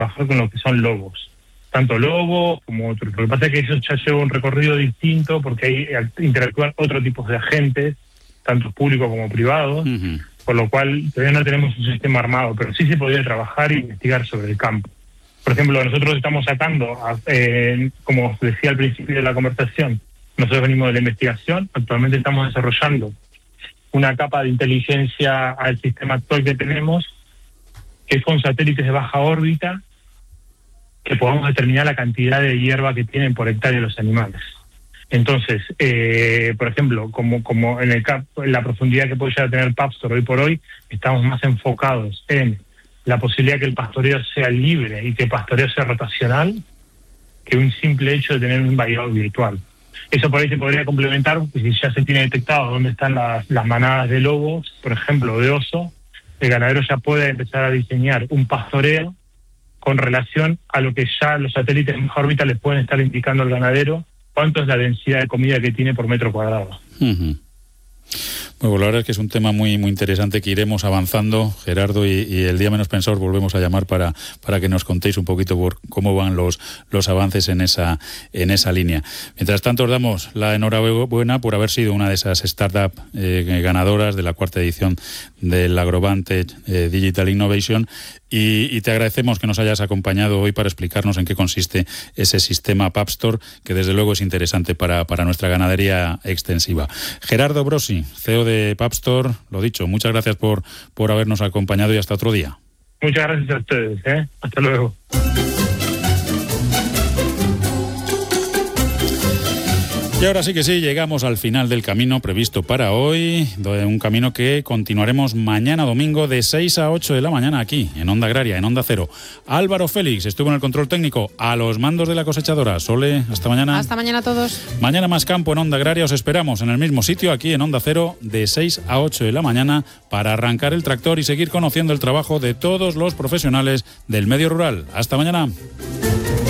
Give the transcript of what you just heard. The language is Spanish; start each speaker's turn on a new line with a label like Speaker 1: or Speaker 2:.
Speaker 1: trabajar con lo que son lobos. Tanto lobos como otros. Lo que pasa es que eso ya lleva un recorrido distinto porque ahí interactúan otros tipos de agentes, tanto públicos como privados, por lo cual todavía no tenemos un sistema armado, pero sí se podría trabajar e investigar sobre el campo. Por ejemplo, nosotros estamos sacando, como decía al principio de la conversación, nosotros venimos de la investigación, actualmente estamos desarrollando una capa de inteligencia al sistema actual que tenemos, que es con satélites de baja órbita, que podamos determinar la cantidad de hierba que tienen por hectárea los animales. Entonces, por ejemplo, como en la profundidad que puede llegar a tener Papstor hoy por hoy, estamos más enfocados en la posibilidad que el pastoreo sea libre y que el pastoreo sea rotacional, que un simple hecho de tener un vallado virtual. Eso por ahí se podría complementar, porque si ya se tiene detectado dónde están las manadas de lobos, por ejemplo, de oso, el ganadero ya puede empezar a diseñar un pastoreo con relación a lo que ya los satélites en baja órbita les pueden estar indicando al ganadero cuánto es la densidad de comida que tiene por metro cuadrado.
Speaker 2: Bueno, la verdad es que es un tema muy muy interesante que iremos avanzando, Gerardo, y el día menos pensado os volvemos a llamar para que nos contéis un poquito por cómo van los avances en esa línea. Mientras tanto, os damos la enhorabuena por haber sido una de esas startups ganadoras de la 4ª edición del Agrovantage Digital Innovation, y te agradecemos que nos hayas acompañado hoy para explicarnos en qué consiste ese sistema Papstor, que desde luego es interesante para nuestra ganadería extensiva. Gerardo Brosi, CEO de Papstor, lo dicho, muchas gracias por habernos acompañado y hasta otro día.
Speaker 1: Muchas gracias a ustedes, hasta luego.
Speaker 2: Y ahora sí que sí, llegamos al final del camino previsto para hoy, un camino que continuaremos mañana domingo de 6 a 8 de la mañana aquí, en Onda Agraria, en Onda Cero. Álvaro Félix estuvo en el control técnico, a los mandos de la cosechadora. Sole, hasta mañana.
Speaker 3: Hasta mañana a todos.
Speaker 2: Mañana más campo en Onda Agraria, os esperamos en el mismo sitio, aquí en Onda Cero, de 6 a 8 de la mañana, para arrancar el tractor y seguir conociendo el trabajo de todos los profesionales del medio rural. Hasta mañana.